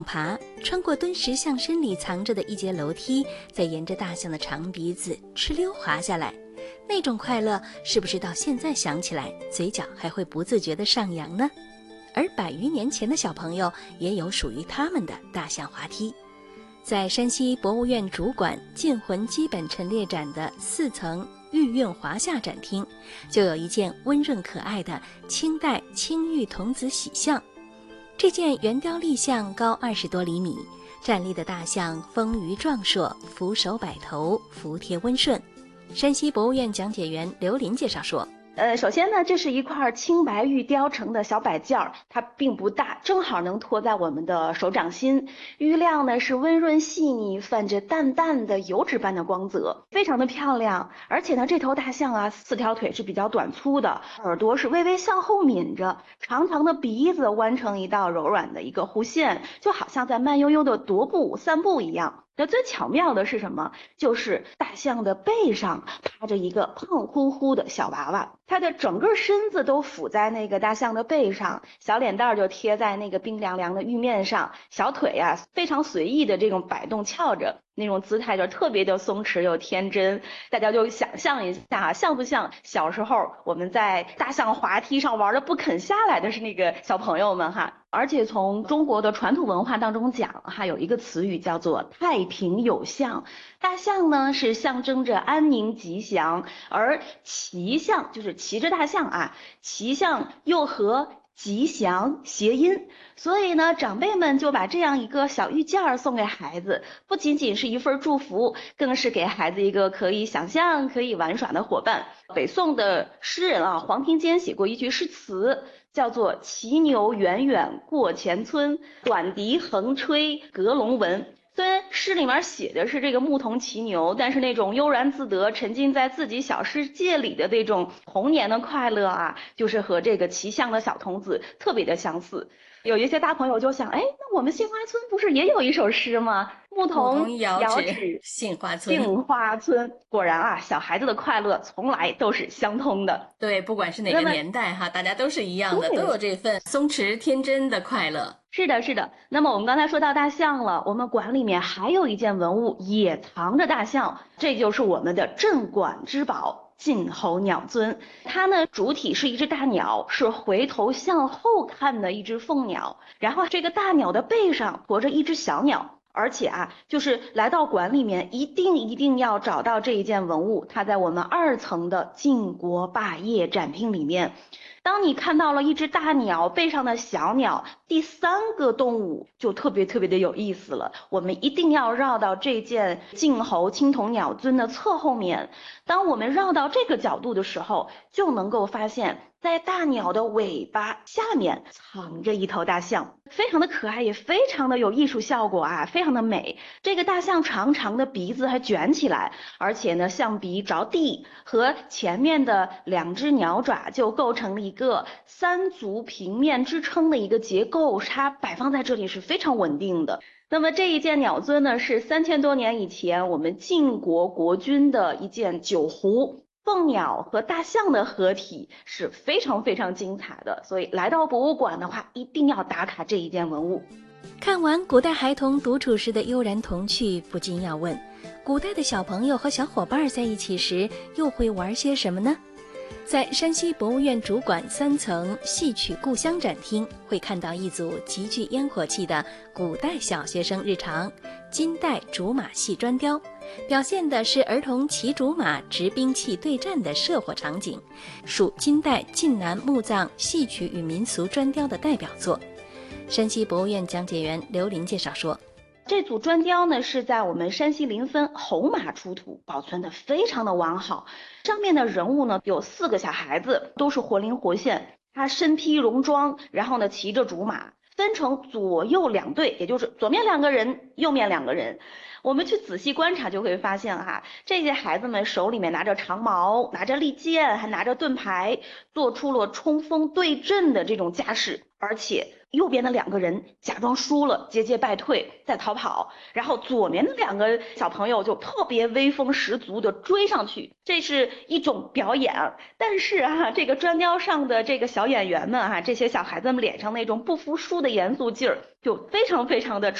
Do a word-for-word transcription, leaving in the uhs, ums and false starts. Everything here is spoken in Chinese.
爬，穿过敦实象身里藏着的一节楼梯，再沿着大象的长鼻子哧溜滑下来，那种快乐是不是到现在想起来嘴角还会不自觉地上扬呢？而百余年前的小朋友也有属于他们的大象滑梯。在山西博物院主馆建魂基本陈列展的四层玉韵华夏展厅，就有一件温润可爱的清代青玉童子喜像。这件圆雕立像高二十多厘米，站立的大象丰腴壮硕，俯首摆头，服帖温顺。山西博物院讲解员刘林介绍说， 呃，首先呢，这是一块青白玉雕成的小摆件儿，它并不大，正好能托在我们的手掌心。玉料呢是温润细腻，泛着淡淡的油脂般的光泽，非常的漂亮。而且呢，这头大象啊，四条腿是比较短粗的，耳朵是微微向后抿着，长长的鼻子弯成一道柔软的一个弧线，就好像在慢悠悠的踱步散步一样。那最巧妙的是什么？就是大象的背上趴着一个胖乎乎的小娃娃，它的整个身子都俯在那个大象的背上，小脸蛋就贴在那个冰凉凉的玉面上，小腿啊非常随意的这种摆动翘着，那种姿态就特别的松弛又天真。大家就想象一下，像不像小时候我们在大象滑梯上玩的不肯下来的是那个小朋友们哈？而且从中国的传统文化当中讲，哈，有一个词语叫做太平有象。大象呢是象征着安宁吉祥，而骑象就是骑着大象啊，骑象又和吉祥谐音，所以呢，长辈们就把这样一个小玉件儿送给孩子，不仅仅是一份祝福，更是给孩子一个可以想象、可以玩耍的伙伴。北宋的诗人啊，黄庭坚写过一句诗词，叫做骑牛远远过前村，短笛横吹阁龙闻。虽然诗里面写的是这个牧童骑牛，但是那种悠然自得、沉浸在自己小世界里的那种童年的快乐啊，就是和这个骑象的小童子特别的相似。有一些大朋友就想，哎，那我们杏花村不是也有一首诗吗？牧童遥指杏花村。 杏花村，果然啊，小孩子的快乐从来都是相通的。 对，不管是哪个年代哈，大家都是一样的，都有这份松弛天真的快乐。 是的，是的。那么我们刚才说到大象了，我们馆里面还有一件文物也藏着大象，这就是我们的镇馆之宝晋侯鸟尊。它呢主体是一只大鸟，是回头向后看的一只凤鸟，然后这个大鸟的背上驮着一只小鸟。而且啊，就是来到馆里面，一定一定要找到这一件文物，它在我们二层的晋国霸业展厅里面。当你看到了一只大鸟背上的小鸟，第三个动物就特别特别的有意思了。我们一定要绕到这件晋侯青铜鸟尊的侧后面，当我们绕到这个角度的时候，就能够发现在大鸟的尾巴下面藏着一头大象，非常的可爱，也非常的有艺术效果啊，非常的美。这个大象长长的鼻子还卷起来，而且呢象鼻着地，和前面的两只鸟爪就构成了一个三足平面支撑的一个结构，它摆放在这里是非常稳定的。那么这一件鸟尊呢，是三千多年以前我们晋国国君的一件酒壶，凤鸟和大象的合体是非常非常精彩的，所以来到博物馆的话，一定要打卡这一件文物。 看完古代孩童独处时的悠然童趣，不禁要问，古代的小朋友和小伙伴在一起时又会玩些什么呢？在山西博物院主馆三层戏曲故乡展厅，会看到一组极具烟火气的古代小学生日常金代竹马戏砖雕，表现的是儿童骑竹马执兵器对战的射火场景，属金代晋南墓葬戏曲与民俗砖雕的代表作。山西博物院讲解员刘林介绍说， 这组砖雕呢是在我们山西临汾红马出土，保存的非常的完好。上面的人物呢有四个小孩子，都是活灵活现，他身披戎装，然后呢骑着竹马，分成左右两队，也就是左面两个人，右面两个人。我们去仔细观察就会发现哈，这些孩子们手里面拿着长矛，拿着利剑，还拿着盾牌，做出了冲锋对阵的这种架势。 而且右边的两个人假装输了，节节败退，在逃跑，然后左面的两个小朋友就特别威风十足的追上去，这是一种表演。但是啊，这个砖雕上的这个小演员们啊，这些小孩子们脸上那种不服输的严肃劲儿，就非常非常的